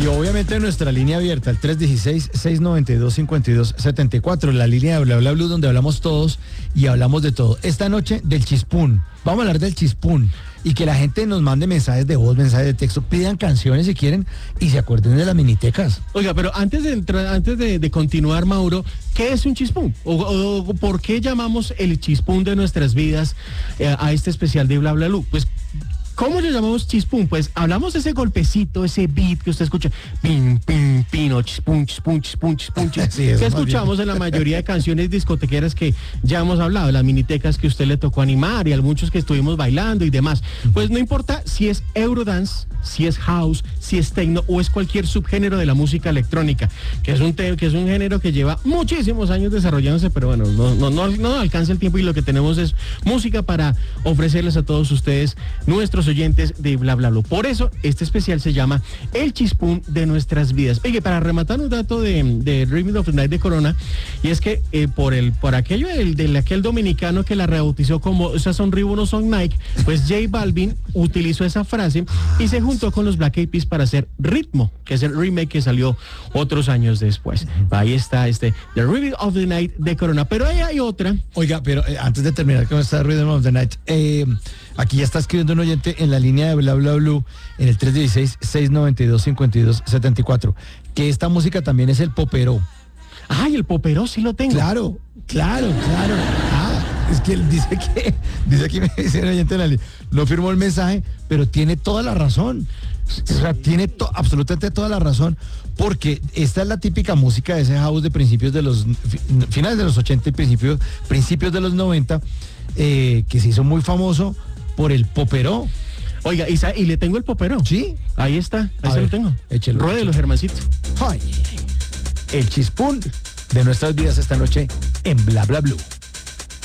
Y obviamente nuestra línea abierta, el 316-692-5274, la línea de Bla Bla Blue, donde hablamos todos y hablamos de todo. Esta noche del chispún. Vamos a hablar del chispún. Y que la gente nos mande mensajes de voz, mensajes de texto, pidan canciones si quieren y se acuerden de las minitecas. Oiga, pero antes de continuar, Mauro, ¿qué es un chispún? O ¿por qué llamamos el chispún de nuestras vidas a este especial de Bla Bla Blue? Pues, ¿cómo le llamamos chispún? Pues hablamos de ese golpecito, ese beat que usted escucha, pin, pin, pin, o chispún, chispún, chispún, chispún, chispún, Sí, que escuchamos en la mayoría de canciones discotequeras que ya hemos hablado, las minitecas que usted le tocó animar y a muchos que estuvimos bailando y demás. Pues no importa si es Eurodance, si es house, si es techno o es cualquier subgénero de la música electrónica, que es un género que lleva muchísimos años desarrollándose, pero bueno, no alcanza el tiempo y lo que tenemos es música para ofrecerles a todos ustedes, nuestros oyentes de Bla Bla Blue. Por eso este especial se llama El Chispún de Nuestras Vidas. Oye, para rematar un dato de Rhythm of the Night de Corona, y es que por aquello de aquel dominicano que la rebautizó como esas son Reebok, no son Nike, pues J Balvin utilizó esa frase y se juntó con los Black Eyed Peas para hacer Ritmo, que es el remake que salió otros años después. Ahí está The Rhythm of the Night de Corona. Pero ahí hay otra. Oiga, pero antes de terminar con esta Rhythm of the Night, aquí ya está escribiendo un oyente en la línea de Bla Bla Blue en el 316-692-5274 que esta música también es el popero. Ay, el popero sí lo tengo. Claro. Es que él dice aquí me dice el oyente en la línea, no firmó el mensaje, pero tiene toda la razón. O sea, tiene absolutamente toda la razón, porque esta es la típica música de ese house de principios de los finales de los 80 y principios de los 90, que se hizo muy famoso por el popero. Oiga, y le tengo el popero. Sí. Ahí está, ahí se lo tengo. Échelo. Ruédelo, Germancito. Ay, el chispún de nuestras vidas esta noche en Bla Bla Blue.